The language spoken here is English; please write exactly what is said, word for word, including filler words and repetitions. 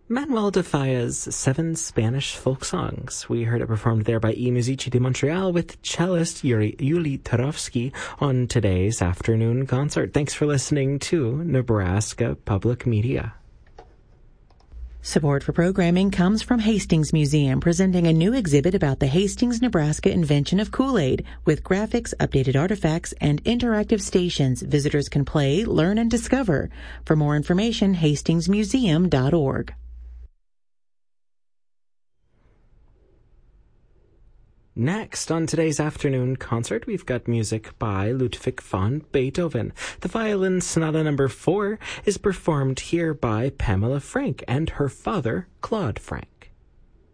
Manuel de Falla's Seven Spanish Folk Songs. We heard it performed there by I Musici de Montreal with cellist Yuri, Yuli Tarovsky on today's afternoon concert. Thanks for listening to Nebraska Public Media. Support for programming comes from Hastings Museum, presenting a new exhibit about the Hastings, Nebraska invention of Kool-Aid. With graphics, updated artifacts, and interactive stations, visitors can play, learn, and discover. For more information, hastings museum dot org. Next, on today's afternoon concert, we've got music by Ludwig van Beethoven. The Violin Sonata number four is performed here by Pamela Frank and her father, Claude Frank.